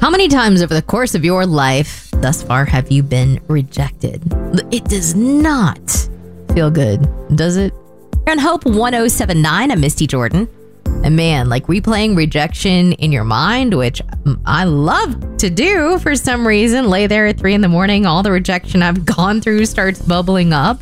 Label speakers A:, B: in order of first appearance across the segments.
A: How many times over the course of your life thus far have you been rejected? It does not feel good, does it? You're on Hope 1079. I'm Misty Jordan. And man, like replaying rejection in your mind, which I love to do for some reason. Lay there at 3 a.m, all the rejection I've gone through starts bubbling up.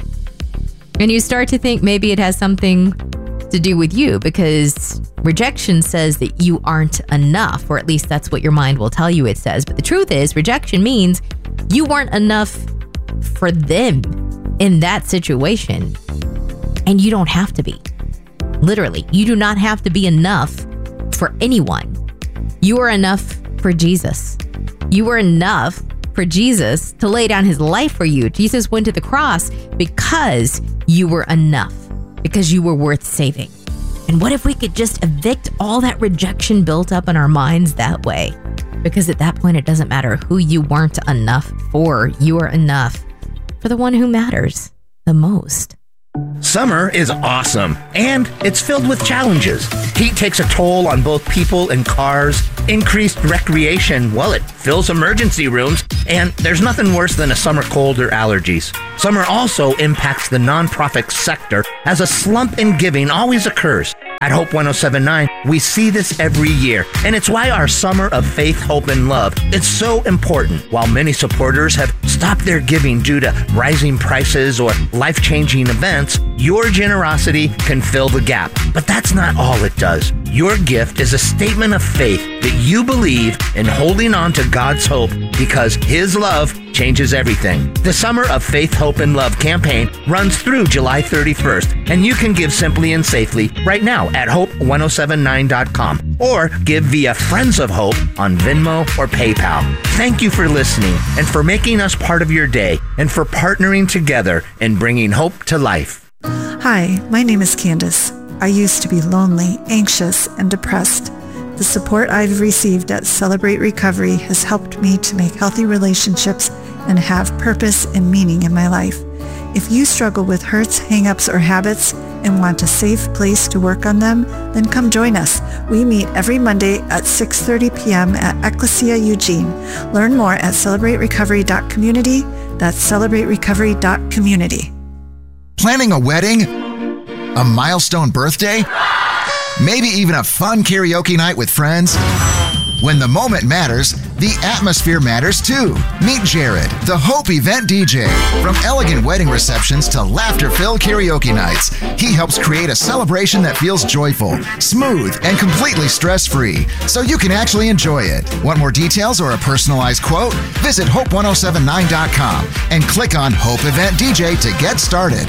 A: And you start to think maybe it has something to do with you, because rejection says that you aren't enough, or at least that's what your mind will tell you it says. But the truth is, rejection means you weren't enough for them in that situation. And you don't have to be. Literally, you do not have to be enough for anyone. You are enough for Jesus. You are enough for Jesus to lay down his life for you. Jesus went to the cross because you were enough, because you were worth saving. And what if we could just evict all that rejection built up in our minds that way? Because at that point, it doesn't matter who you weren't enough for. You are enough for the one who matters the most.
B: Summer is awesome, and it's filled with challenges. Heat takes a toll on both people and cars. Increased recreation, well, it fills emergency rooms, and there's nothing worse than a summer cold or allergies. Summer also impacts the nonprofit sector, as a slump in giving always occurs. At Hope 1079, we see this every year, and it's why our Summer of Faith, Hope, and Love is so important. While many supporters have stopped their giving due to rising prices or life-changing events, your generosity can fill the gap. But that's not all it does. Your gift is a statement of faith that you believe in holding on to God's hope, because his love changes everything. The Summer of Faith, Hope, and Love campaign runs through July 31st, and you can give simply and safely right now at hope1079.com, or give via Friends of Hope on Venmo or PayPal. Thank you for listening and for making us part of your day, and for partnering together in bringing hope to life.
C: Hi, my name is Candace. I used to be lonely, anxious, and depressed. The support I've received at Celebrate Recovery has helped me to make healthy relationships and have purpose and meaning in my life. If you struggle with hurts, hang-ups, or habits and want a safe place to work on them, then come join us. We meet every Monday at 6:30 p.m. at Ecclesia Eugene. Learn more at celebraterecovery.community. That's celebraterecovery.community.
D: Planning a wedding? A milestone birthday? Maybe even a fun karaoke night with friends? When the moment matters, the atmosphere matters too. Meet Jared, the Hope Event DJ. From elegant wedding receptions to laughter-filled karaoke nights, he helps create a celebration that feels joyful, smooth, and completely stress-free, so you can actually enjoy it. Want more details or a personalized quote? Visit hope1079.com and click on Hope Event DJ to get started.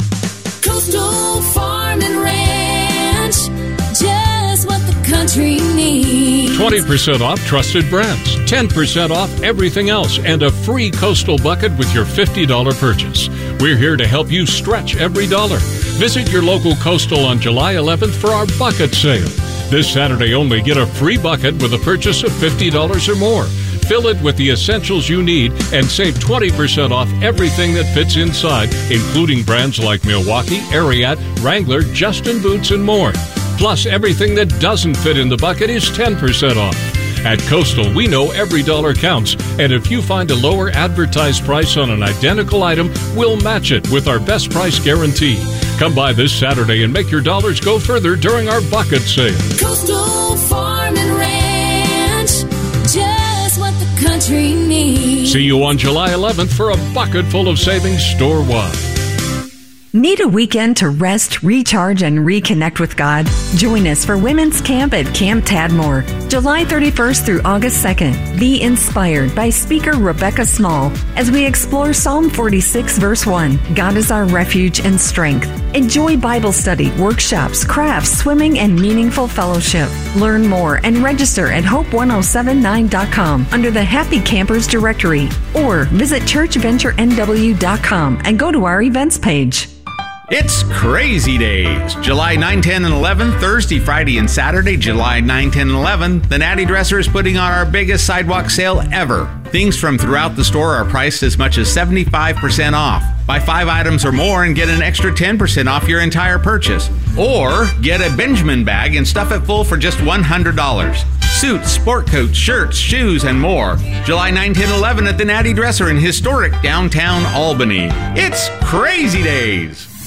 E: Coastal Farm and Ranch, just what the country needs.
F: 20% off trusted brands, 10% off everything else, and a free Coastal bucket with your $50 purchase. We're here to help you stretch every dollar. Visit your local Coastal on July 11th for our bucket sale. This Saturday only, get a free bucket with a purchase of $50 or more. Fill it with the essentials you need and save 20% off everything that fits inside, including brands like Milwaukee, Ariat, Wrangler, Justin Boots, and more. Plus, everything that doesn't fit in the bucket is 10% off. At Coastal, we know every dollar counts, and if you find a lower advertised price on an identical item, we'll match it with our best price guarantee. Come by this Saturday and make your dollars go further during our bucket sale.
E: Coastal Farm and Ranch, just what the country needs.
F: See you on July 11th for a bucket full of savings store-wide.
G: Need a weekend to rest, recharge, and reconnect with God? Join us for Women's Camp at Camp Tadmore, July 31st through August 2nd. Be inspired by speaker Rebecca Small as we explore Psalm 46, verse 1. God is our refuge and strength. Enjoy Bible study, workshops, crafts, swimming, and meaningful fellowship. Learn more and register at hope1079.com under the Happy Campers directory, or visit churchventurenw.com and go to our events page.
H: It's Crazy Days, July 9, 10, and 11, Thursday, Friday, and Saturday, July 9, 10, and 11. The Natty Dresser is putting on our biggest sidewalk sale ever. Things from throughout the store are priced as much as 75% off. Buy 5 items or more and get an extra 10% off your entire purchase. Or get a Benjamin bag and stuff it full for just $100. Suits, sport coats, shirts, shoes, and more. July 9, 10, 11 at the Natty Dresser in historic downtown Albany. It's crazy days.